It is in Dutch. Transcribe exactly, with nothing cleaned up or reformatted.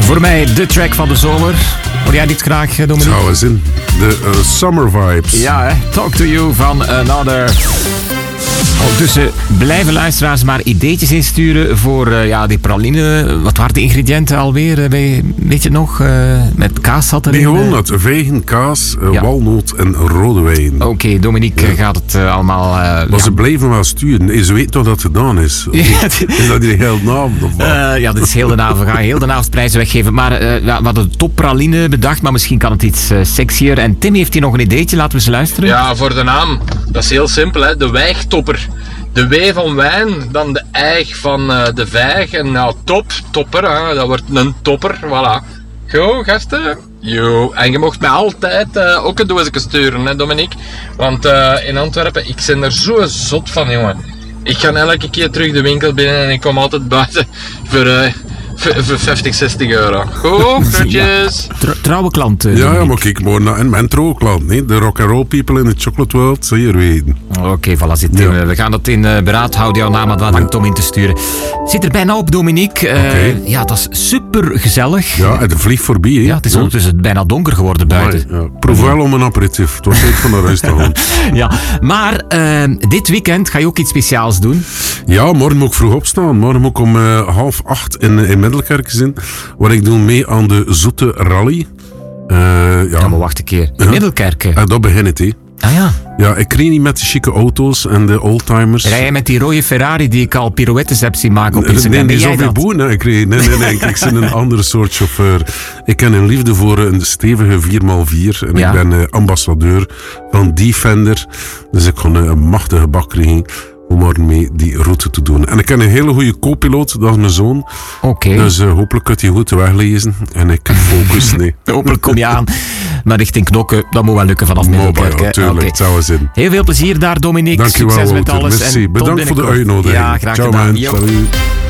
Voor mij de track van de zomer. Hoor jij dit graag, Dominique? Zou eens in. De uh, summer vibes. Ja, hè? Talk to you van Another. Ondertussen blijven luisteraars maar ideetjes insturen voor uh, ja, die praline. Wat waren de ingrediënten alweer? Uh, weet je het nog? Uh, met kaas zat erin? Nee, gewoon dat. Vegen, kaas, uh, ja. walnoot en rode wijn. Oké, okay, Dominique ja. gaat het uh, allemaal... Uh, maar ja. ze blijven wel sturen. Ze weten toch dat het gedaan is? Ja, het... Is dat die heel de avond? Of wat? Uh, ja, dat is heel de avond. We gaan heel de avond prijzen weggeven. Maar uh, we hadden de toppraline bedacht, maar misschien kan het iets uh, sexier. En Tim heeft hier nog een ideetje. Laten we eens luisteren. Ja, voor de naam. Dat is heel simpel, hè. De wijgtopper. De W van wijn, dan de eig van uh, de vijg. En nou, top, topper, hè. Dat wordt een topper, voilà. Goed, gasten. Yo. En je mocht mij altijd uh, ook een doosje sturen, hè, Dominique. Want uh, in Antwerpen, ik ben er zo zot van, jongen. Ik ga elke keer terug de winkel binnen en ik kom altijd buiten voor... Uh, voor vijftig, zestig euro. Goed, groetjes. Ja, trouwe klanten. Ja, ja, maar kijk maar naar en mijn trouwe klant, nee? De rock and roll people in the chocolate world, zou je weten. Oké, okay, voilà, zit ja. We gaan dat in uh, beraad houden, jouw naam, want wat hangt om in te sturen. Zit er bijna op, Dominique. Uh, okay. Ja, dat is super gezellig. Ja, en de vliegt voorbij, hè? Ja, het is ondertussen ja. bijna donker geworden buiten. Ja, ja. Proef wel om een aperitief. Het was tijd van naar huis te gaan. Ja, maar uh, dit weekend ga je ook iets speciaals doen. Ja, morgen moet ik vroeg opstaan. Morgen moet ik om uh, half acht in, in Middelkerk zijn, waar ik doe mee aan de Zoete Rally. Uh, ja. ja, maar wacht een keer. Ja. Middelkerken. En dat begint het, hè. Ah ja. Ja, ik reed niet met de chique auto's en de oldtimers. Rij jij met die rode Ferrari die ik al pirouettes heb zien maken op Instagram? Nee, die ben is alweer boe. Nee, ik reed, nee, nee, nee. Ik ben een andere soort chauffeur. Ik ken een liefde voor een stevige vier bij vier. En ja. ik ben uh, ambassadeur van Defender. Dus ik kon uh, een machtige bak krijgen om maar mee die route te doen. En ik ken een hele goede co-piloot, dat is mijn zoon. Oké. Okay. Dus uh, hopelijk kunt hij goed weglezen. En ik focus, nee. Hopelijk kom je aan. Maar richting Knokke, dat moet wel lukken vanaf Middelkerk. Ja, tuurlijk, okay. Het zou eens in. Heel veel plezier daar, Dominique. Dank je wel, Succes Wouter. met alles. Merci. En bedankt voor de uitnodiging. Ja, graag Ciao, gedaan. Man. Salut.